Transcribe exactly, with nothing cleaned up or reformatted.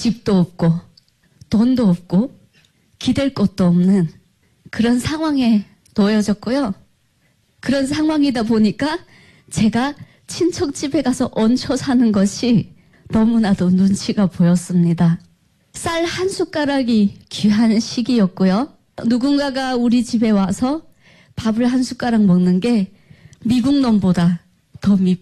집도 없고 돈도 없고 기댈 곳도 없는 그런 상황에 놓여졌고요. 그런 상황이다 보니까 제가 친척 집에 가서 얹혀 사는 것이 너무나도 눈치가 보였습니다. 쌀 한 숟가락이 귀한 시기였고요. 누군가가 우리 집에 와서 밥을 한 숟가락 먹는 게 미국 놈보다 더 밉